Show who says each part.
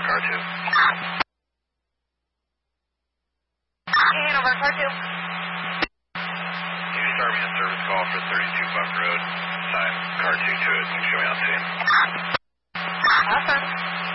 Speaker 1: car 2.
Speaker 2: Hanover, car 2.
Speaker 1: Can you start me a service call for 32 Buck Road? Sign car 2 to it and show me on scene.
Speaker 2: Awesome.